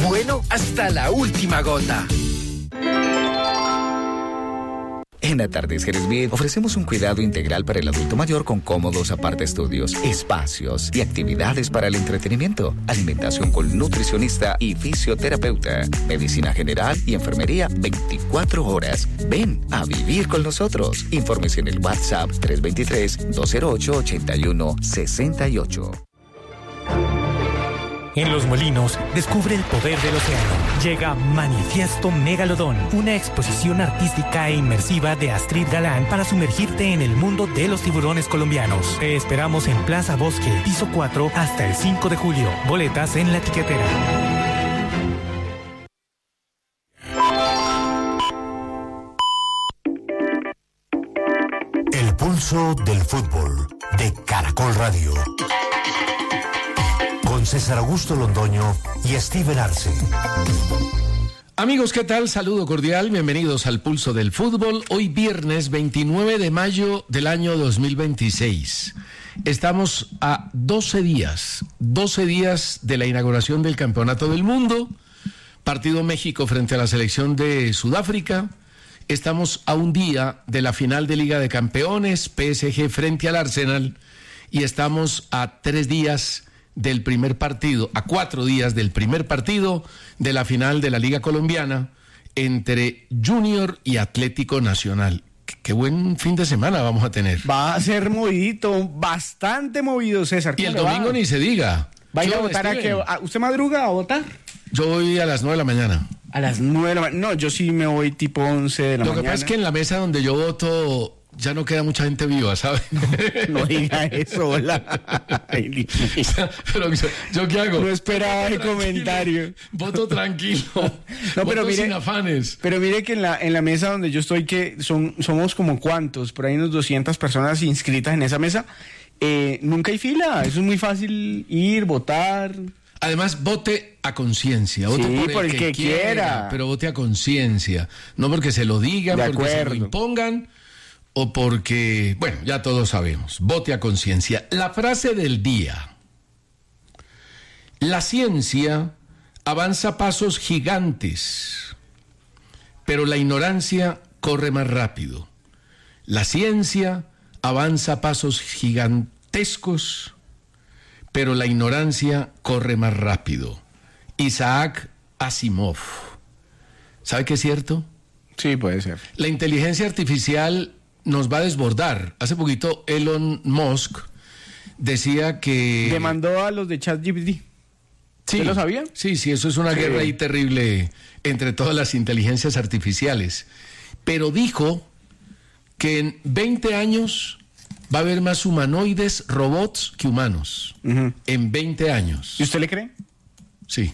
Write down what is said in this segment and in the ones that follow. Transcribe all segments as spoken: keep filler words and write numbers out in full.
bueno hasta la última gota. En Atardeceres Bien ofrecemos un cuidado integral para el adulto mayor con cómodos apartaestudios, espacios y actividades para el entretenimiento, alimentación con nutricionista y fisioterapeuta, medicina general y enfermería veinticuatro horas. Ven a vivir con nosotros. Infórmese en el WhatsApp tres dos tres, dos cero ocho, ocho uno seis ocho. En Los Molinos, descubre el poder del océano. Llega Manifiesto Megalodón, una exposición artística e inmersiva de Astrid Galán para sumergirte en el mundo de los tiburones colombianos. Te esperamos en Plaza Bosque, piso cuatro, hasta el cinco de julio. Boletas en la tiquetera. El pulso del fútbol de Caracol Radio. Con César Augusto Londoño y Steven Arce. Amigos, ¿qué tal? Saludo cordial, bienvenidos al Pulso del Fútbol. Hoy viernes veintinueve de mayo del año dos mil veintiséis. Estamos a doce días, doce días de la inauguración del Campeonato del Mundo. Partido México frente a la selección de Sudáfrica. Estamos a un día de la final de Liga de Campeones, P S G frente al Arsenal. Y estamos a tres días del primer partido, a cuatro días del primer partido de la final de la Liga Colombiana entre Junior y Atlético Nacional. Qué buen fin de semana vamos a tener. Va a ser movidito, bastante movido, César. Y el domingo va? Ni se diga. ¿Va a ir a votar a qué? ¿Usted madruga a votar? Yo voy a las nueve de la mañana. A las nueve de la mañana. No, yo sí me voy tipo once de la Lo mañana. Lo que pasa es que en la mesa donde yo voto ya no queda mucha gente viva, ¿sabes? No, no diga eso, hola. Pero yo, ¿yo qué hago? No esperaba el comentario. Voto tranquilo. No, pero voto mire, sin afanes. Pero mire que en la, en la mesa donde yo estoy, que son, somos como cuántos, por ahí unos doscientas personas inscritas en esa mesa, eh, nunca hay fila. Eso es muy fácil ir, votar. Además, vote a conciencia, vote sí, por el, por el que, que quiera, quiera, pero vote a conciencia, no porque se lo digan, de porque acuerdo. se lo impongan o porque, bueno, ya todos sabemos, vote a conciencia. La frase del día: la ciencia avanza pasos gigantes, pero la ignorancia corre más rápido. La ciencia avanza pasos gigantescos, pero la ignorancia corre más rápido. Isaac Asimov. ¿Sabe qué es cierto? Sí, puede ser. La inteligencia artificial nos va a desbordar. Hace poquito Elon Musk decía que... demandó a los de ChatGPT. Sí, ¿Usted lo sabía? Sí, sí, eso es una sí. guerra ahí terrible entre todas las inteligencias artificiales. Pero dijo que en veinte años va a haber más humanoides, robots, que humanos. Uh-huh. En veinte años. ¿Y usted le cree? Sí.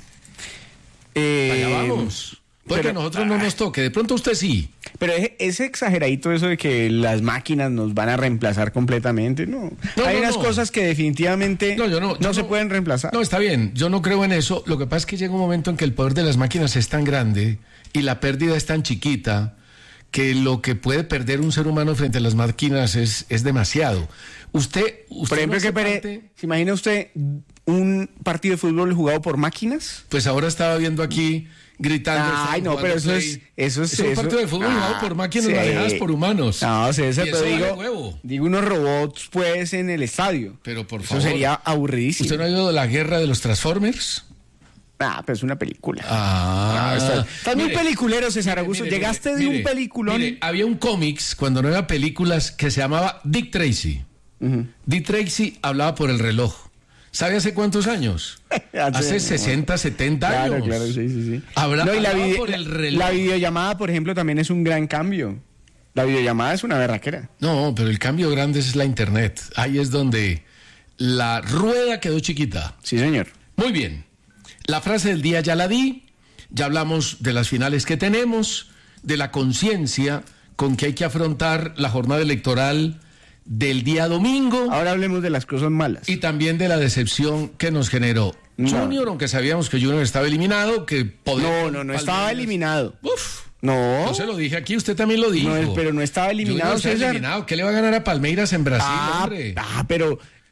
Eh, Allá vamos. Puede pero, que a nosotros no nos toque. De pronto usted sí. Pero es, es exageradito eso de que las máquinas nos van a reemplazar completamente. No. no Hay no, unas no. cosas que definitivamente no, yo no, yo no se no, pueden reemplazar. No, está bien. Yo no creo en eso. Lo que pasa es que llega un momento en que el poder de las máquinas es tan grande y la pérdida es tan chiquita que lo que puede perder un ser humano frente a las máquinas es, es demasiado. Usted, usted por ejemplo, no que pere, parte... ¿se imagina usted un partido de fútbol jugado por máquinas? Pues ahora estaba viendo aquí gritando. Ay, no, pero eso es, eso es... Es un eso, partido de fútbol ah, jugado por máquinas sí. manejadas por humanos. No, sí, ese, pero digo, digo unos robots, pues, en el estadio. Pero por eso favor. Eso sería aburridísimo. ¿Usted no ha oído de la guerra de los Transformers? Ah, pero es una película. Ah, ah está, está muy peliculero, César Augusto. Mire, Llegaste mire, de mire, un peliculón. Mire, había un cómics, cuando no había películas, que se llamaba Dick Tracy. Uh-huh. Dick Tracy hablaba por el reloj. ¿Sabe hace cuántos años? hace sesenta, setenta claro, años. Claro, sí, sí, sí. Habla, no, y la, vide- por el reloj. La videollamada, por ejemplo, también es un gran cambio. La videollamada es una berraquera. No, pero el cambio grande es la internet. Ahí es donde la rueda quedó chiquita. Sí, señor. Muy bien. La frase del día ya la di, ya hablamos de las finales que tenemos, de la conciencia con que hay que afrontar la jornada electoral del día domingo. Ahora hablemos de las cosas malas. Y también de la decepción que nos generó no. Junior, aunque sabíamos que Junior estaba eliminado, que podía... No, no, no estaba eliminado. Uf. No. Yo se lo dije aquí, usted también lo dijo. No, pero no estaba eliminado, Junior está César. eliminado. ¿Qué le va a ganar a Palmeiras en Brasil, ah, hombre? Ah, pero...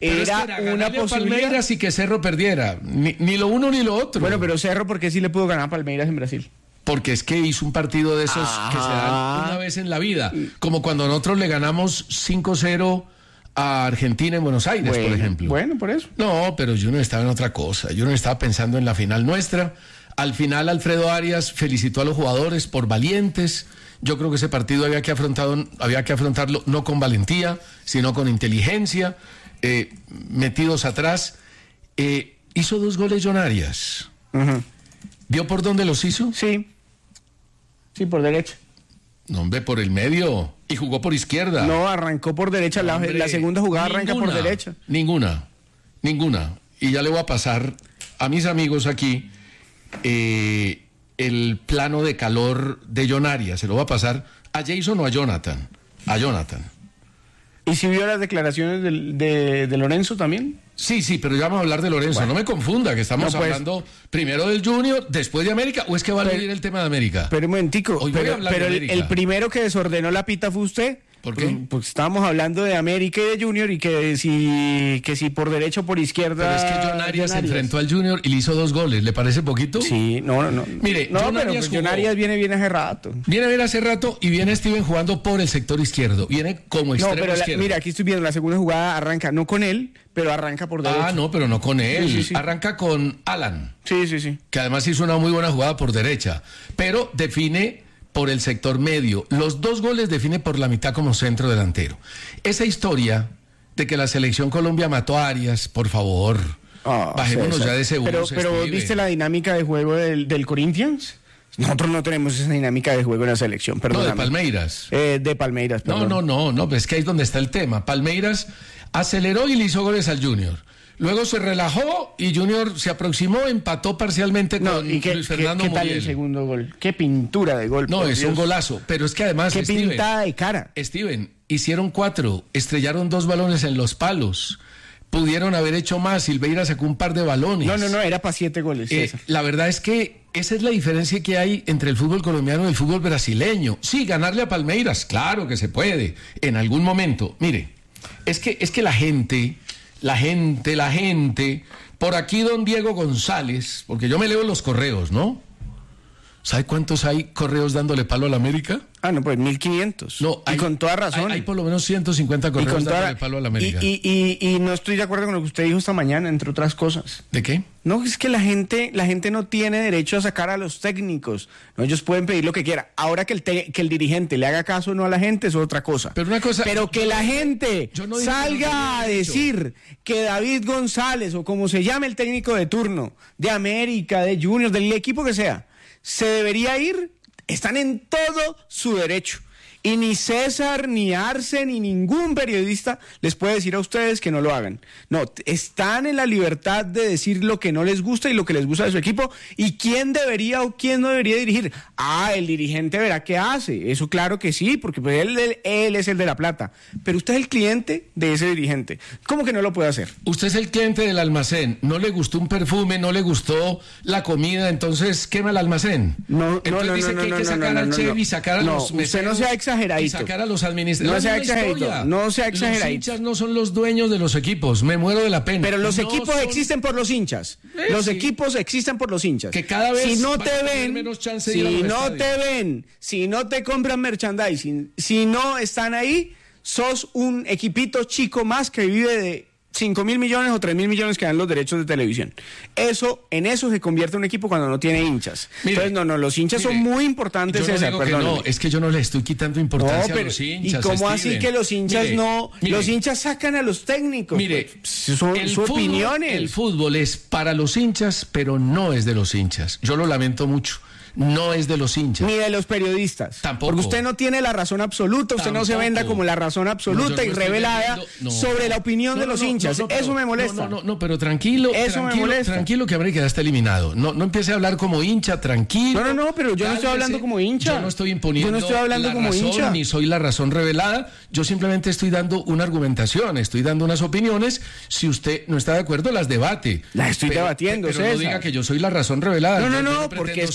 Pero era, es que era una ganarle a posibilidad. Palmeiras y que Cerro perdiera. Ni, ni lo uno ni lo otro. Bueno, pero Cerro, ¿por qué sí le pudo ganar a Palmeiras en Brasil? Porque es que hizo un partido de esos Ajá. que se dan una vez en la vida. Como cuando nosotros le ganamos cinco cero a Argentina en Buenos Aires, Bueno, por ejemplo. Bueno, por eso. No, pero Junior estaba en otra cosa. Junior estaba pensando en la final nuestra. Al final, Alfredo Arias felicitó a los jugadores por valientes. Yo creo que ese partido había que, afrontado, había que afrontarlo no con valentía, sino con inteligencia, eh, metidos atrás. Eh, hizo dos goles John Arias. Uh-huh. ¿Vio por dónde los hizo? Sí. Sí, por derecha. No, hombre, por el medio. Y jugó por izquierda. No, arrancó por derecha. La, Hombre, la segunda jugada arranca ninguna, por derecha. Ninguna, ninguna. Y ya le voy a pasar a mis amigos aquí eh, el plano de calor de John Arias. Se lo voy a pasar a Jason o a Jonathan. A Jonathan. ¿Y si vio las declaraciones del- de, de Lorenzo también? Sí, sí, pero ya vamos a hablar de Lorenzo. Bueno. No me confunda, que estamos No, pues. hablando primero del Junior, después de América, o es que va a Pero- venir el tema de América. Pero un momentico, Hoy voy a pero, hablar pero de el, América. el primero que desordenó la pita fue usted. ¿Por qué? Pues, pues estábamos hablando de América y de Junior y que si, que si por derecha o por izquierda. Pero es que John Arias se John enfrentó al Junior y le hizo dos goles. ¿Le parece poquito? Sí, no, no, no. Mire, no, John pero Arias pues John jugó. Arias viene bien hace rato. Viene a ver hace rato y viene Steven jugando por el sector izquierdo. Viene como No, extremo pero la- izquierdo. mira, aquí estoy viendo la segunda jugada, arranca no con él, pero arranca por derecha. Ah, no, pero no con él. Sí, sí, sí. Arranca con Alan, Sí, sí, sí. que además hizo una muy buena jugada por derecha, pero define por el sector medio. Los dos goles define por la mitad como centro delantero. Esa historia de que la selección Colombia mató a Arias, por favor, Ah, bajémonos César. ya de ese bus. Pero, pero Steven. ¿viste la dinámica de juego del, del Corinthians? Nosotros no tenemos esa dinámica de juego en la selección, No, perdón. de Palmeiras. Eh, de Palmeiras, No, perdón. no, no, no, pues es que ahí es donde está el tema. Palmeiras aceleró y le hizo goles al Junior. Luego se relajó y Junior se aproximó, empató parcialmente No, con ¿y qué, Luis qué- Fernando qué tal el Muriel. segundo gol? Qué pintura de gol. No, por es un Dios. golazo, pero es que además, Qué Steven, pintada de cara. Steven, hicieron cuatro, estrellaron dos balones en los palos, pudieron haber hecho más, Silveira sacó un par de balones. No, no, no, era para siete goles. Eh, César. la verdad es que esa es la diferencia que hay entre el fútbol colombiano y el fútbol brasileño. Sí, ganarle a Palmeiras, claro que se puede, en algún momento. Mire, es que, es que la gente, la gente, la gente, por aquí don Diego González, porque yo me leo los correos, ¿no? ¿Sabe cuántos hay correos dándole palo a la América? Ah, no, pues mil quinientos. No, y hay- con toda razón. Hay, hay por lo menos ciento cincuenta y correos con toda dándole palo a la América. y, y, y, y no estoy de acuerdo con lo que usted dijo esta mañana, entre otras cosas. ¿De qué? No, es que la gente, la gente no tiene derecho a sacar a los técnicos. No, ellos pueden pedir lo que quiera. Ahora que el, te- que el dirigente le haga caso o no a la gente es otra cosa. Pero una cosa- Pero que la gente Yo no dije que no salga a tenía derecho. decir que David González o como se llame el técnico de turno, de América, de Juniors, del equipo que sea, se debería ir, están en todo su derecho. Y ni César, ni Arce, ni ningún periodista les puede decir a ustedes que no lo hagan. No, t- están en la libertad de decir lo que no les gusta y lo que les gusta de su equipo. ¿Y quién debería o quién no debería dirigir? Ah, el dirigente verá qué hace. Eso claro que sí, porque pues él, él, él es el de la plata. Pero usted es el cliente de ese dirigente. ¿Cómo que no lo puede hacer? Usted es el cliente del almacén, no le gustó un perfume, no le gustó la comida, entonces quema el almacén. No, entonces no, no, dice no, que hay no, que no, sacar no, al no, chef no. y sacar a No, los usted meseros no sea exageradito. y sacar a los administradores. No sea es una exageradito, historia. no sea exageradito. Los hinchas no son los dueños de los equipos, me muero de la pena. Pero los No equipos son- existen por los hinchas. Eh, Los sí. equipos existen por los hinchas. Que cada vez si no van te a tener ven, menos chance de ir a si los no estadios. te ven, si no te compran merchandising, si no están ahí, sos un equipito chico más que vive de cinco mil millones o tres mil millones que dan los derechos de televisión. Eso, en eso se convierte un equipo cuando no tiene hinchas. Mire, Entonces, no, no, los hinchas mire, son muy importantes, Yo no César, digo que perdóneme. no, es que yo no le estoy quitando importancia No, pero, a los hinchas. ¿y cómo así Steven. que los hinchas Mire, no? mire, los hinchas sacan a los técnicos. Mire, Pues, son el sus fútbol- opiniones. El fútbol es para los hinchas, pero no es de los hinchas. Yo lo lamento mucho. No es de los hinchas. Ni de los periodistas. Tampoco. Porque usted no tiene la razón absoluta, usted no se Tampoco. venda como la razón absoluta No, yo y no estoy revelada vendiendo- no. sobre la opinión No, de no, los no, hinchas. no, no, pero- Eso me molesta. No, no, no, no, pero tranquilo. Eso me tranquilo, molesta. Tranquilo que América ya está eliminado. No, no empiece a hablar como hincha, tranquilo. No, no, no, pero yo no estoy Cálmese. hablando como hincha. Yo no estoy imponiendo Yo no estoy hablando la como razón, hincha. ni soy la razón revelada. Yo simplemente estoy dando una argumentación, estoy dando unas opiniones. Si usted no está de acuerdo, las debate. Las estoy Pero- debatiendo, Pero no César. diga que yo soy la razón revelada. No, no, Yo- yo no, pretendo porque es que, serlo.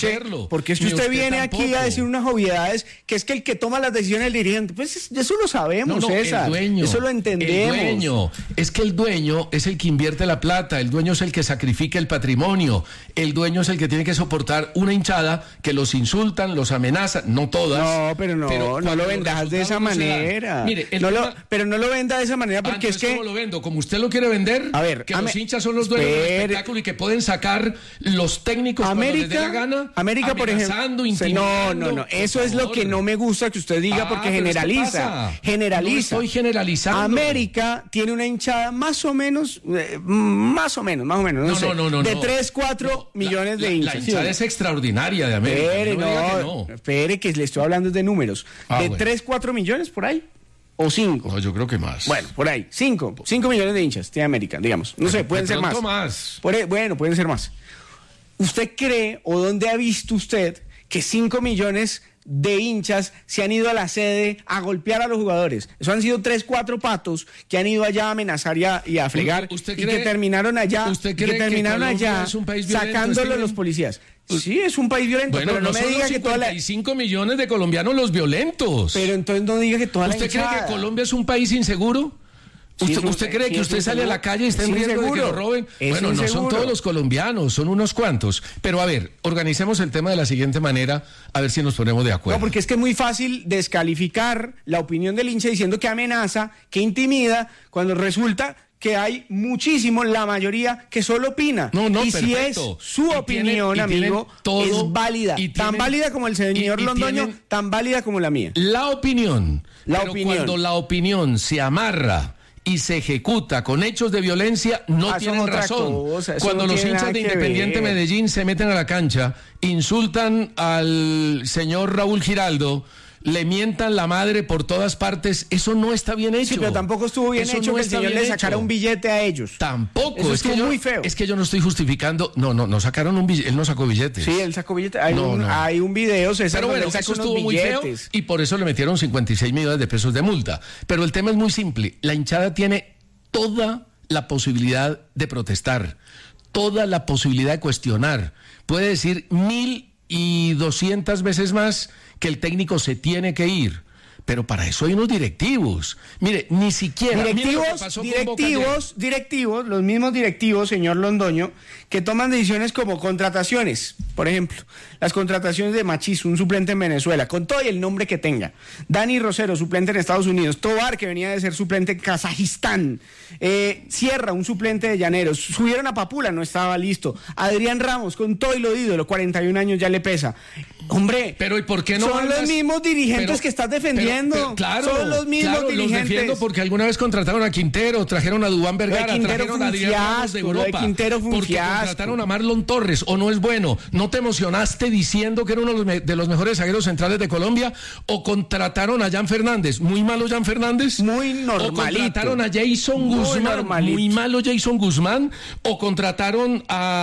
tampoco. Porque es que Ni usted, usted viene tampoco. aquí a decir unas obviedades, que es que el que toma las decisiones es el dirigente. Pues eso lo sabemos, No, no, César. el dueño, eso lo entendemos. El dueño, es que el dueño es el que invierte la plata, el dueño es el que sacrifica el patrimonio, el dueño es el que tiene que soportar una hinchada que los insultan, los amenazan, no todas. No, pero no, no cuando lo los vendas de esa resultados no se dan. manera. Mire, el no tema- lo, pero no lo venda de esa manera Ah, porque es entonces, que... ¿cómo lo vendo? Como usted lo quiere vender, A ver, que ame- los hinchas son los dueños del espere. espectáculo y que pueden sacar los técnicos cuando les dé América, la gana, América, por ejemplo. amenazando, No, intimidando. no, no. Eso Por es lo favor. que no me gusta que usted diga Ah, porque pero ¿qué generaliza. pasa? Generaliza. No estoy generalizando. América tiene una hinchada más o menos, eh, más o menos, más o menos, no, No, sé, no, no, no, de no. tres, cuatro La- millones la- de hinchas. La ¿sí o hinchada no? es extraordinaria de América. Espere, no me diga que no, no. espere que le estoy hablando de números. Ah, de bueno. tres, cuatro millones por ahí. ¿O cinco? No, yo creo que más. Bueno, por ahí. Cinco. Cinco millones de hinchas tiene América, digamos. No sé, pueden De ser más. pronto más. Por ahí- bueno, pueden ser más. ¿Usted cree o dónde ha visto usted que cinco millones de hinchas se han ido a la sede a golpear a los jugadores? Eso han sido tres, cuatro patos que han ido allá a amenazar y a, y a fregar ¿Usted y cree- que terminaron allá, usted y cree que que terminaron Colombia allá es un país violento, sacándolo Steven? los policías. Sí, es un país violento, Bueno, pero no, no me son diga los que toda la... cincuenta y cinco millones de colombianos los violentos. Pero entonces no diga que toda la ¿Usted cree hinchada... que Colombia es un país inseguro? Sí, ¿Usted, es un- usted cree sí, que es usted sale a inseguro. la calle y está en Es riesgo de que inseguro. lo roben? Es Bueno, no son inseguro. todos los colombianos, son unos cuantos. Pero a ver, organicemos el tema de la siguiente manera, a ver si nos ponemos de acuerdo. No, porque es que es muy fácil descalificar la opinión del hincha diciendo que amenaza, que intimida, cuando resulta que hay muchísimo, la mayoría, que solo opina. No, no, y si es perfecto. su Y opinión, tienen- y tienen amigo, todo, es válida. y Tan tienen- válida como el señor y- y Londoño, tienen- tan válida como la mía. La opinión. La pero opinión. cuando la opinión se amarra y se ejecuta con hechos de violencia, no Ah, eso tienen es otra razón. cosa, eso Cuando no los tiene hinchas nada de que Independiente ver. Medellín se meten a la cancha, insultan al señor Raúl Giraldo, le mientan la madre por todas partes, eso no está bien hecho. Sí, pero tampoco estuvo bien Eso hecho no que el está señor bien le sacara hecho. un billete a ellos. Tampoco, Eso es que estuvo yo, muy feo. es que yo no estoy justificando, no, no, no sacaron un billete, él no sacó billetes. Sí, él sacó billete. Hay, No, un, no. hay un video, César, Pero donde bueno, él saca eso unos estuvo muy feo billetes. y por eso le metieron cincuenta y seis millones de pesos de multa. Pero el tema es muy simple. La hinchada tiene toda la posibilidad de protestar, toda la posibilidad de cuestionar. Puede decir mil y doscientas veces más que el técnico se tiene que ir. Pero para eso hay unos directivos. Mire, ni siquiera... mire lo que Directivos, pasó con Boca ayer. directivos, directivos, los mismos directivos, señor Londoño, que toman decisiones como contrataciones. Por ejemplo, las contrataciones de Machís, un suplente en Venezuela, con todo y el nombre que tenga. Dani Rosero, suplente en Estados Unidos. Tobar, que venía de ser suplente en Kazajistán. Eh, Sierra, un suplente de Llaneros. Subieron a Papula, no estaba listo. Adrián Ramos, con todo y lo ídolo, cuarenta y un años ya le pesa. Hombre, Pero ¿y por qué no son mandas- los mismos dirigentes Pero- que estás pero- defendiendo. pero claro, son los mismos claro, dirigentes. los defiendo porque alguna vez contrataron a Quintero, trajeron a Dubán Vergara, Quintero trajeron fue a un Adrián Ramos de fiasco, lo de Europa. Quintero fue un porque fiasco. contrataron a Marlon Torres, o no es bueno. ¿No te emocionaste diciendo que era uno de los, me- de los mejores zagueros centrales de Colombia? ¿O contrataron a Jan Fernández? ¿Muy malo Jan Fernández? Muy ¿O normalito. contrataron a Jason Muy Guzmán? normalito. ¿Muy malo Jason Guzmán? ¿O contrataron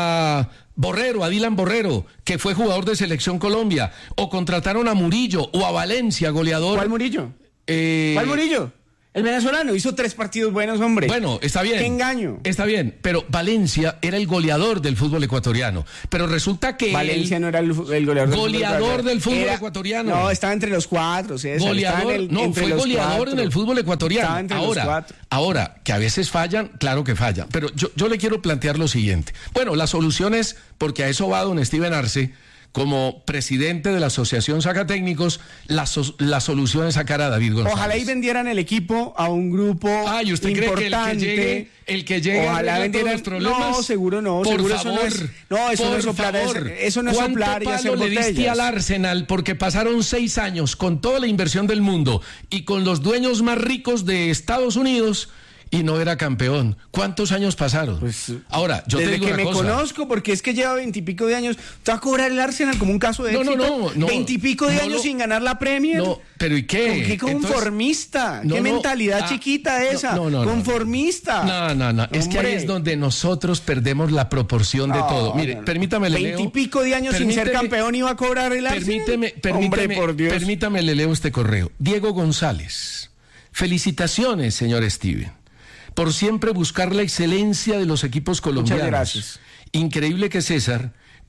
a Borrero, a Dylan Borrero, que fue jugador de Selección Colombia? ¿O contrataron a Murillo o a Valencia, goleador? ¿Cuál Murillo? Eh, ¿Cuál Murillo? El venezolano hizo tres partidos buenos, hombre. Bueno, está bien. Qué engaño. Está bien, pero Valencia era el goleador del fútbol ecuatoriano. Pero resulta que Valencia él, no era el, el goleador del Goleador fútbol del fútbol Era- ecuatoriano. No, estaba entre los cuatro, César. estaba goleador, en el- no, entre fue los goleador cuatro. en el fútbol Estaba ecuatoriano. entre los Ahora, cuatro. ahora, que a veces fallan, claro que fallan. Pero yo, yo le quiero plantear lo siguiente. Bueno, la solución es, porque a eso va don Steven Arce, como presidente de la Asociación Sacatécnicos, la, so- la solución es sacar a David González. Ojalá y vendieran el equipo a un grupo Ah, ¿y usted importante. cree que el que llegue, el que llegue Ojalá arregla vendieran... todos los problemas? No, seguro no. Por seguro favor, eso no es... No, eso no por es soplar, favor. eso no es soplar y ¿Cuánto hacer palo le diste botellas? al Arsenal? Porque pasaron seis años con toda la inversión del mundo y con los dueños más ricos de Estados Unidos y no era campeón. ¿Cuántos años pasaron? Pues, Ahora, yo te Desde digo que una me cosa. conozco, porque es que lleva veintipico de años. ¿Te va a cobrar el Arsenal como un caso de No, no, éxito? no, no. Veintipico de No años lo- sin ganar la Premier. No, pero ¿y qué? ¿Con qué Entonces- conformista? No, ¿Qué no, mentalidad ah, chiquita no, esa? no, no, no. Conformista. No, no, no. Es que ahí Hombre. es donde nosotros perdemos la proporción de No, todo. Mire, no, no. permítame le leo. Veintipico de años sin ser Permíteme- campeón iba a cobrar el Arsenal. Permíteme, permíteme, Hombre, por Dios. permítame, le leo este correo. Diego González. Felicitaciones, señor Steven, por siempre buscar la excelencia de los equipos colombianos. gracias. Increíble que César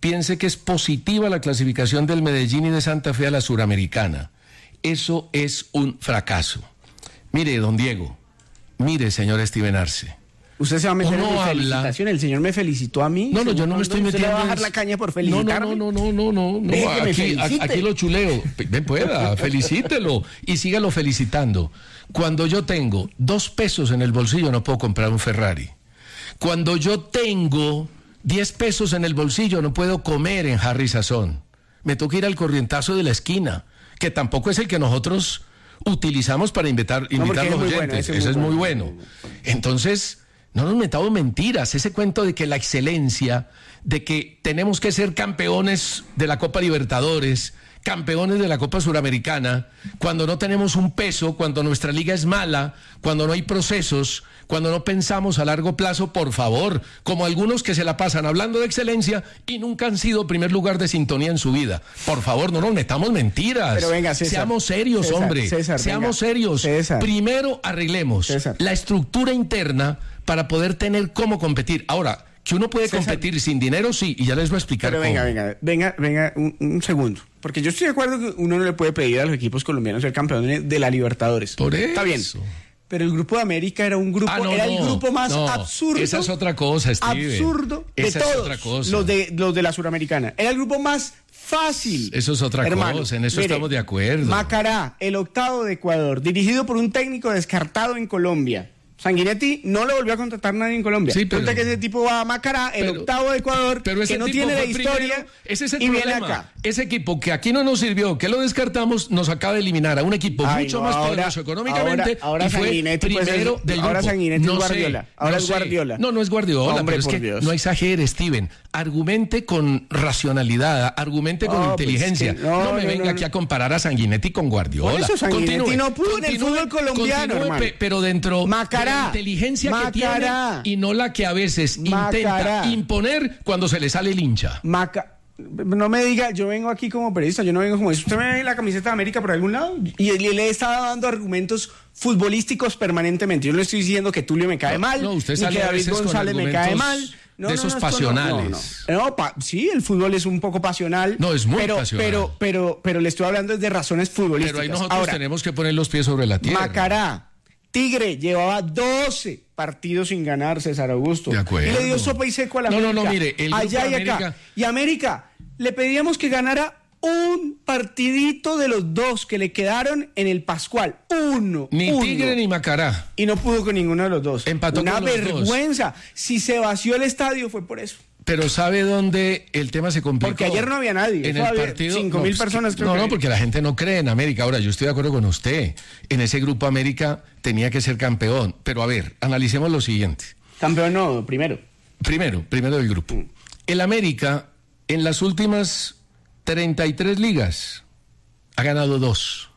piense que es positiva la clasificación del Medellín y de Santa Fe a la Suramericana. Eso es un fracaso. Mire, don Diego, mire, señor Steven Arce. Usted se va a meter Uno en mi habla- felicitación. El señor me felicitó a mí. No, no, yo no me ¿Usted estoy le metiendo. va a bajar en- la caña por No, felicitarme? no, no, no, no, no, no. Deje que me Aquí, felicite. aquí lo chuleo. Ven, pueda, felicítelo y sígalo felicitando. Cuando yo tengo dos pesos en el bolsillo no puedo comprar un Ferrari. Cuando yo tengo diez pesos en el bolsillo no puedo comer en Harry Sazón. Me toca ir al corrientazo de la esquina, que tampoco es el que nosotros utilizamos para invitar, invitar porque a los es muy oyentes. bueno, ese es Ese es muy muy bueno. bueno. Entonces, no nos metamos mentiras. Ese cuento de que la excelencia, de que tenemos que ser campeones de la Copa Libertadores, campeones de la Copa Suramericana, cuando no tenemos un peso, cuando nuestra liga es mala, cuando no hay procesos, cuando no pensamos a largo plazo, por favor, como algunos que se la pasan hablando de excelencia y nunca han sido primer lugar de sintonía en su vida. Por favor, no nos metamos mentiras. Pero venga, César, Seamos serios, César, hombre. César, Seamos venga. serios. César. Primero arreglemos César. la estructura interna para poder tener cómo competir. Ahora, que uno puede César. competir sin dinero, sí, y ya les voy a explicar Pero cómo. venga, venga, venga, venga, un, un segundo. Porque yo estoy de acuerdo que uno no le puede pedir a los equipos colombianos ser campeones de la Libertadores. Por Está bien. eso. Pero el Grupo de América era un grupo, Ah, no, era el no, grupo más no. absurdo. Esa es otra cosa, Steven. Absurdo de Esa es todos otra cosa. los de los de la Suramericana. Era el grupo más fácil. Eso es otra Hermano, cosa, en eso mire, estamos de acuerdo. Macará, el octavo de Ecuador, dirigido por un técnico descartado en Colombia. Sanguinetti no le volvió a contratar nadie en Colombia. Sí, pero- Resulta que ese tipo va a Macará, el Pero- octavo de Ecuador, Pero ese que no tipo tiene la fue historia, primero, ese es el y viene problema. acá. Ese equipo que aquí no nos sirvió, que lo descartamos, nos acaba de eliminar a un equipo Ay, mucho no, más ahora- poderoso económicamente ahora- ahora y fue Sanguinetti puede primero ser- del ahora grupo. Sanguinetti es no Guardiola, sé, ahora no es sé. Guardiola. No, no es Guardiola, Hombre, pero es por que Dios. no exagere, Steven. Argumente con racionalidad, argumente con No, pues, inteligencia. que no, no, me no, venga no, aquí no. a comparar a Sanguinetti con Guardiola. Por eso Sanguinetti Continúe, no pudo en el continúe, fútbol colombiano, continúe, hermano. pe- pero dentro Macará, de la inteligencia que Macará. tiene y no la que a veces Macará. intenta imponer cuando se le sale el hincha. Maca, no me diga, yo vengo aquí como periodista, yo no vengo como eso. ¿Usted me ve la camiseta de América por algún lado? Y él le he estado dando argumentos futbolísticos permanentemente. Yo no le estoy diciendo que Tulio me cae No, mal, no, usted ni sale que a David veces con González me cae argumentos mal. No, de no, esos no, pasionales. No, no. No, pa- sí, el fútbol es un poco pasional. No, es muy pero, pasional. Pero, pero, pero le estoy hablando de razones futbolísticas. Pero ahí nosotros Ahora, tenemos que poner los pies sobre la tierra. Macará, Tigre, llevaba doce partidos sin ganar, César Augusto. De acuerdo. Y le dio sopa y seco a la No, no, América. no, mire, el grupo allá y de acá. América- Y América, le pedíamos que ganara un partidito de los dos que le quedaron en el Pascual. Uno. Ni uno. Tigre ni Macará. Y no pudo con ninguno de los dos. Empató Una con los dos. vergüenza. Si se vació el estadio fue por eso. Pero ¿sabe dónde el tema se complicó? Porque ayer no había nadie. En Eso el había partido. cinco mil pues, personas, creo No, que no, había. porque la gente no cree en América. Ahora, yo estoy de acuerdo con usted. En ese grupo América tenía que ser campeón. Pero a ver, analicemos lo siguiente. Campeón no, primero. Primero, primero del grupo. El América, en las últimas treinta y tres ligas, ha ganado dos.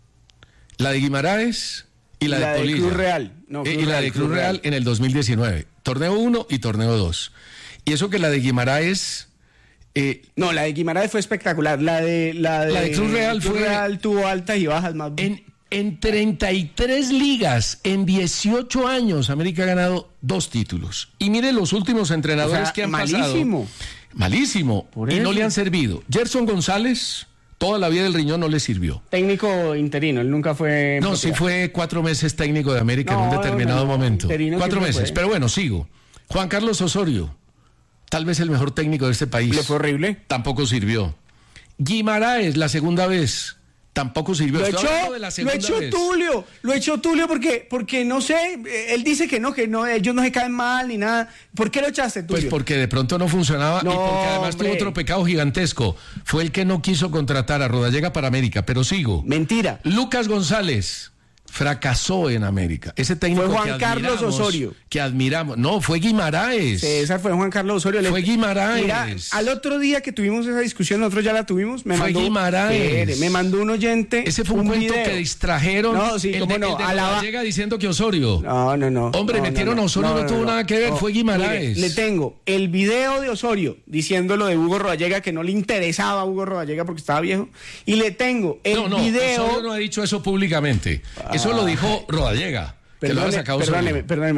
La de Guimaraes y la, La de de Polilla. Cruz Real. No, Eh, Cruz y la Real, de Cruz Cruz Real Real. en el dos mil diecinueve. Torneo uno y torneo dos. Y eso que la de Guimaraes... eh, No, la de Guimaraes fue espectacular. La de la de, La de Cruz Real fue- Real tuvo altas y bajas más. En, en treinta y tres ligas, en dieciocho años, América ha ganado dos títulos. Y mire los últimos entrenadores O sea, que han malísimo. pasado. Malísimo. Por y no eso. le han servido. Gerson González, toda la vida del riñón no le sirvió. Técnico interino, él nunca fue. No, sí propiedad. fue cuatro meses técnico de América en No, un determinado no, no, momento. interino Cuatro siempre meses. fue. Pero bueno, sigo. Juan Carlos Osorio, tal vez el mejor técnico de este país. Le fue horrible. Tampoco sirvió. Guimaraes, la segunda vez, tampoco sirvió. Lo Estoy echó, hablando de la lo segunda echó vez. Tulio, lo echó Tulio porque, porque no sé, eh, él dice que no, que no, ellos no se caen mal ni nada. ¿Por qué lo echaste, Tulio? Pues porque de pronto no funcionaba No, y porque además hombre. tuvo otro pecado gigantesco. Fue el que no quiso contratar a Rodallega para América, pero sigo. Mentira. Lucas González fracasó en América. Ese técnico Fue Juan que Carlos admiramos, Osorio. Que admiramos. No, fue Guimaraes. César fue Juan Carlos Osorio. Le- Fue Guimaraes. Mira, al otro día que tuvimos esa discusión, nosotros ya la tuvimos. Me Fue mandó, Guimaraes. Espere, me mandó un oyente. Ese fue un, cuento video. que distrajeron. No, sí, el cómo de, no, el de alaba- Rodallega diciendo que Osorio. No, no, no. Hombre, no, metieron a Osorio, no tuvo nada que ver, fue Guimaraes. Mire, le tengo el video de Osorio diciendo lo de Hugo Rodallega, que no le interesaba a Hugo Rodallega porque estaba viejo. Y le tengo el no, no, video. Osorio no ha dicho eso públicamente. Eso lo dijo Rodallega. Que lo ha Perdone- sacado perdóneme, Osorio. perdóneme.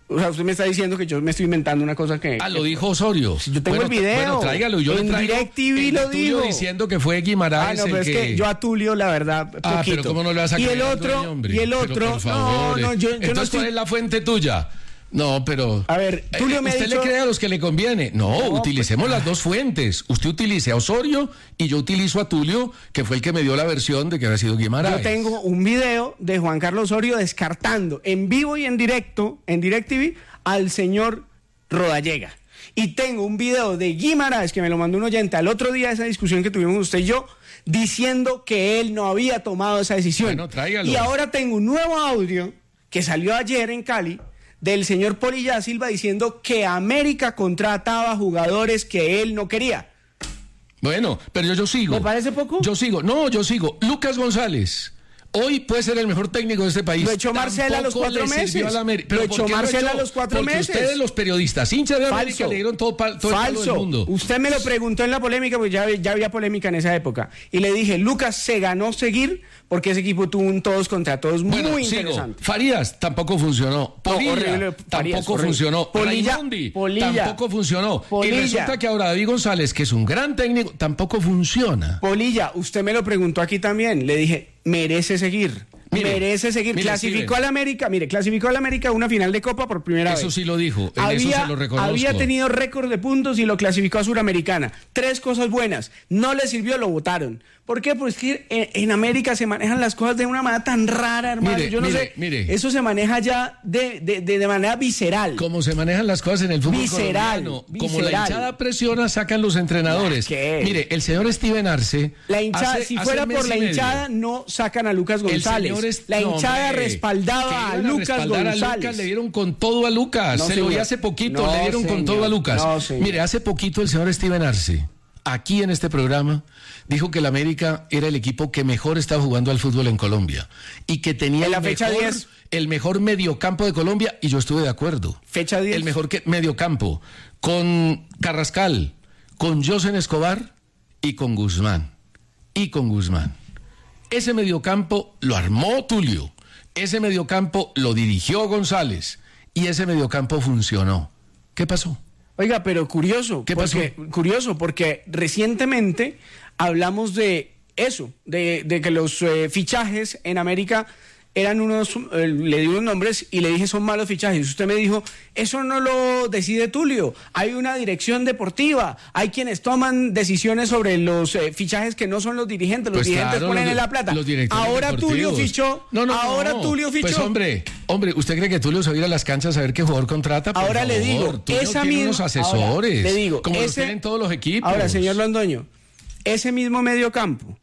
O sea, usted me está diciendo que yo me estoy inventando una cosa que... Ah, lo dijo Osorio. Yo tengo bueno, el video. Bueno, tráigalo. Yo en le traigo DirecTV el lo Tulio digo. diciendo que fue Guimaraes Ah, no, pero el es que yo a Tulio, la verdad, poquito. Ah, pero ¿cómo no le vas a y creer el al dueño, otro, hombre? y el Pero, otro, por favor, no, no, yo, yo Entonces, no estoy... ¿cuál es la fuente tuya? No, pero... A ver, Tulio eh, me ha usted dicho... le cree a los que le conviene. No, No, utilicemos pues... las dos fuentes. Usted utilice a Osorio y yo utilizo a Tulio, que fue el que me dio la versión de que había sido Guimaraes. Yo tengo un video de Juan Carlos Osorio descartando en vivo y en directo, en DirecTV, al señor Rodallega. Y tengo un video de Guimaraes, que me lo mandó un oyente al otro día de esa discusión que tuvimos usted y yo, diciendo que él no había tomado esa decisión. Bueno, tráigalo. Y ahora tengo un nuevo audio que salió ayer en Cali del señor Polilla Silva diciendo que América contrataba jugadores que él no quería. Bueno, pero yo, yo sigo. ¿Me parece poco? Yo sigo. No, yo sigo. Lucas González. Hoy puede ser el mejor técnico de este país. Lo echó Marcela a los Tampoco cuatro le sirvió meses. a la Ameri- Lo ¿Pero echó por qué Marcela echó? a los cuatro Porque meses. ustedes, los periodistas, hinchas de América, Falso. le dieron todo, pa- todo el palo del Falso. mundo. Usted me lo preguntó en la polémica, porque ya, ya había polémica en esa época. Y le dije, Lucas se ganó seguir porque ese equipo tuvo un todos contra todos Bueno, muy sigo. interesante. Farías tampoco funcionó. Polilla horrible, Farías, tampoco horrible. funcionó. Polilla, Raimondi Polilla, tampoco funcionó. Polilla. Y resulta que ahora David González, que es un gran técnico, tampoco funciona. Polilla, usted me lo preguntó aquí también. Le dije, merece seguir. Mire, merece seguir. mire, clasificó Steven. al América, mire, clasificó al América a una final de Copa por primera vez. Eso sí lo dijo, en había, eso se lo reconozco. Había tenido récord de puntos y lo clasificó a Suramericana. Tres cosas buenas. No le sirvió, lo votaron. ¿Por qué? Pues que en, en América se manejan las cosas de una manera tan rara, hermano. Mire, Yo no mire, sé. mire. Eso se maneja ya de, de, de, de manera visceral. Como se manejan las cosas en el fútbol Visceral, colombiano. Como la visceral. hinchada presiona, sacan los entrenadores. ¿Qué? Mire, el señor Steven Arce... La hinchada, hace- si hace fuera mes por y la medio, hinchada, no sacan a Lucas el González. señor es- La no, hinchada hombre, respaldaba que a iban Lucas respaldar a González. Lucas, le dieron con todo a Lucas. No, Se lo vi señor. hace poquito, No, le dieron con señor. todo a Lucas. No, señor. Mire, hace poquito el señor Steven Arce, aquí en este programa, dijo que el América era el equipo que mejor estaba jugando al fútbol en Colombia y que tenía En la el, fecha mejor, diez. el mejor mediocampo de Colombia, y yo estuve de acuerdo. Fecha diez. El mejor que, mediocampo, con Carrascal, con Josen Escobar y con Guzmán. Y con Guzmán. Ese mediocampo lo armó Tulio, ese mediocampo lo dirigió González y ese mediocampo funcionó. ¿Qué pasó? Oiga, pero curioso. ¿Qué porque, pasó? Curioso, porque recientemente hablamos de eso, de, de que los eh, fichajes en América eran unos, eh, le di unos nombres y le dije son malos fichajes. Usted me dijo, eso no lo decide Tulio, hay una dirección deportiva, hay quienes toman decisiones sobre los eh, fichajes que no son los dirigentes, los Pues dirigentes claro, ponen los- en la plata. los directores Ahora Tulio deportivos. fichó, No, no, ahora no. Tulio fichó. Pues hombre, hombre, ¿usted cree que Tulio se va a ir a las canchas a ver qué jugador contrata? Por Ahora le favor, digo, Tulio esa tiene misma, unos asesores, ahora, le digo, como los ese- tienen todos los equipos. Ahora, señor Londoño, ese mismo mediocampo,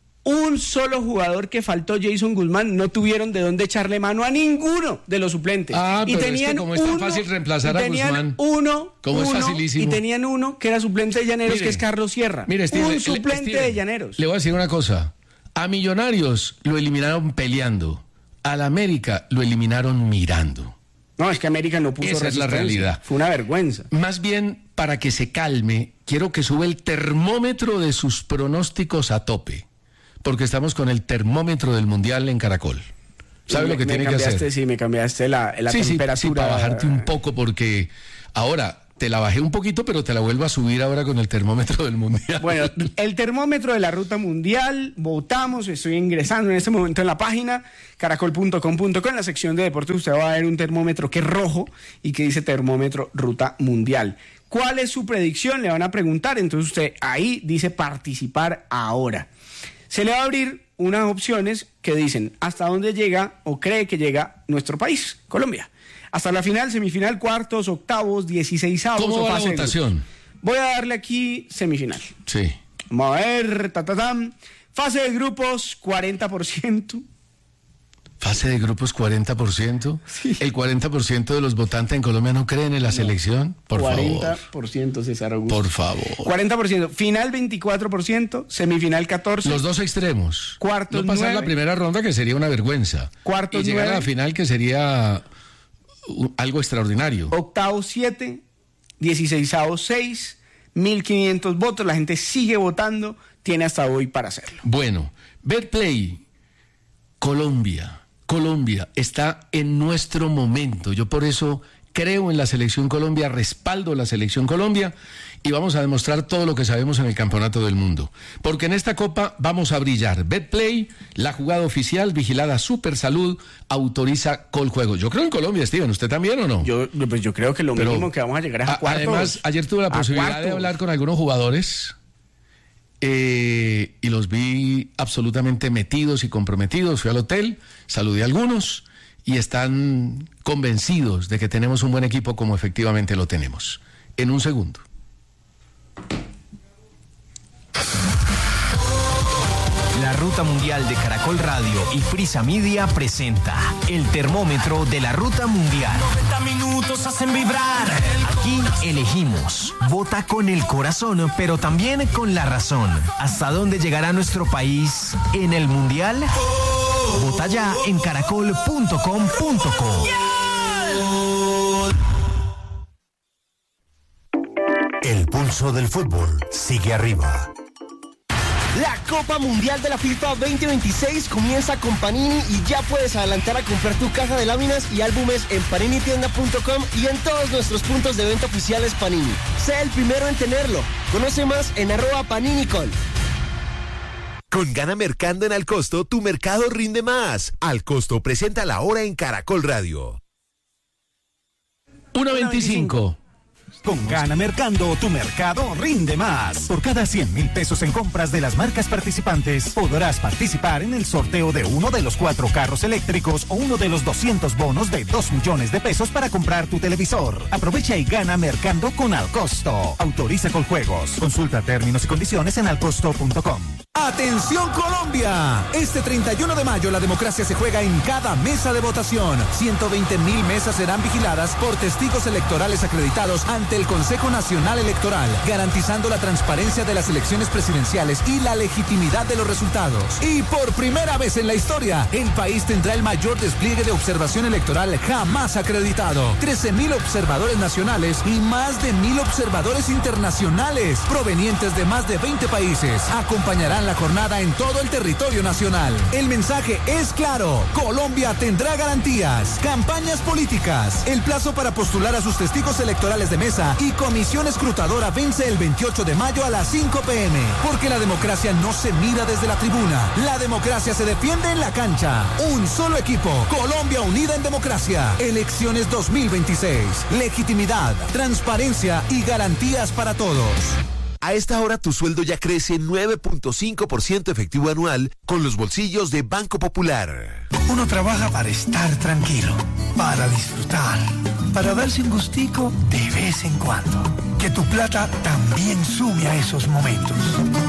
un solo jugador que faltó, Jason Guzmán, no tuvieron de dónde echarle mano a ninguno de los suplentes. Ah, y pero es que tenían como es tan uno, fácil reemplazar y a tenían Guzmán. uno, Como es uno, facilísimo. y tenían uno que era suplente de Llaneros, Mire, que es Carlos Sierra. Mire, Steven, un le- suplente Steven, de Llaneros. Le voy a decir una cosa. A Millonarios lo eliminaron peleando. Al América lo eliminaron mirando. No, es que América no puso Esa es la resistencia. realidad. Fue una vergüenza. Más bien, para que se calme, quiero que suba el termómetro de sus pronósticos a tope. Porque estamos con el termómetro del Mundial en Caracol. ¿Sabe Me- lo que me tiene que cambiaste, hacer? Sí, me cambiaste la, la sí, sí, temperatura. sí, para bajarte un poco, porque ahora te la bajé un poquito, pero te la vuelvo a subir ahora con el termómetro del Mundial. Bueno, el termómetro de la ruta mundial, votamos, estoy ingresando en este momento en la página caracol punto com punto co, en la sección de deportes usted va a ver un termómetro que es rojo y que dice termómetro ruta mundial. ¿Cuál es su predicción? Le van a preguntar, entonces usted ahí dice participar ahora. Se le va a abrir unas opciones que dicen hasta dónde llega o cree que llega nuestro país, Colombia. Hasta la final, semifinal, cuartos, octavos, dieciseisavos ¿Cómo o va la fase de votación? grupos. Voy a darle aquí semifinal. Sí. Vamos a ver, ta, ta, tam. Fase de grupos, cuarenta por ciento. Fase de grupos cuarenta por ciento. Sí. El cuarenta por ciento de los votantes en Colombia no creen en la selección. Por cuarenta favor. por ciento César Augusto. Por favor. cuarenta por ciento. Final veinticuatro por ciento, semifinal catorce por ciento. Los dos extremos. Cuartos, no pasar nueve. la primera ronda, que sería una vergüenza. Cuartos, y llegar nueve. a la final, que sería uh, algo extraordinario. Octavos siete, dieciseisavos seis, mil quinientos votos. La gente sigue votando, tiene hasta hoy para hacerlo. Bueno, Betplay, Colombia. Colombia está en nuestro momento. Yo por eso creo en la Selección Colombia, respaldo la Selección Colombia y vamos a demostrar todo lo que sabemos en el Campeonato del Mundo. Porque en esta Copa vamos a brillar. Betplay, la jugada oficial, vigilada Supersalud, autoriza Coljuegos. Yo creo en Colombia, Steven. ¿Usted también o no? Yo, pues yo creo que lo Pero, mínimo que vamos a llegar es a, a cuartos. Además, ayer tuve la posibilidad de hablar con algunos jugadores eh, y los vi absolutamente metidos y comprometidos. Fui al hotel, saludé a algunos y están convencidos de que tenemos un buen equipo como efectivamente lo tenemos. En un segundo. La Ruta Mundial de Caracol Radio y Prisa Media presenta el termómetro de la Ruta Mundial. noventa minutos hacen vibrar. Aquí elegimos. Vota con el corazón, pero también con la razón. ¿Hasta dónde llegará nuestro país en el Mundial? Vota ya en caracol punto com punto co. El pulso del fútbol sigue arriba. La Copa Mundial de la FIFA veinte veintiséis comienza con Panini y ya puedes adelantar a comprar tu caja de láminas y álbumes en panini tienda punto com y en todos nuestros puntos de venta oficiales Panini. Sé el primero en tenerlo. Conoce más en arroba paninicol. Con Gana Mercando en Al Costo, tu mercado rinde más. Al Costo presenta la hora en Caracol Radio. uno veinticinco. Con Gana Mercando, tu mercado rinde más. Por cada cien mil pesos en compras de las marcas participantes, podrás participar en el sorteo de uno de los cuatro carros eléctricos o uno de los doscientos bonos de dos millones de pesos para comprar tu televisor. Aprovecha y gana Mercando con Alcosto. Autoriza Coljuegos. Consulta términos y condiciones en alcosto punto com. ¡Atención Colombia! Este treinta y uno de mayo la democracia se juega en cada mesa de votación. ciento veinte mil mesas serán vigiladas por testigos electorales acreditados ante el Consejo Nacional Electoral, garantizando la transparencia de las elecciones presidenciales y la legitimidad de los resultados. Y por primera vez en la historia, el país tendrá el mayor despliegue de observación electoral jamás acreditado. trece mil observadores nacionales y más de mil observadores internacionales, provenientes de más de veinte países, acompañarán la jornada en todo el territorio nacional. El mensaje es claro: Colombia tendrá garantías, campañas políticas. El plazo para postular a sus testigos electorales de mesa y comisión escrutadora vence el veintiocho de mayo a las cinco pe eme, porque la democracia no se mira desde la tribuna, la democracia se defiende en la cancha. Un solo equipo, Colombia unida en democracia. Elecciones dos mil veintiséis, legitimidad, transparencia y garantías para todos. A esta hora tu sueldo ya crece nueve punto cinco por ciento efectivo anual con los bolsillos de Banco Popular. Uno trabaja para estar tranquilo, para disfrutar, para darse un gustico de vez en cuando. Que tu plata también sume a esos momentos.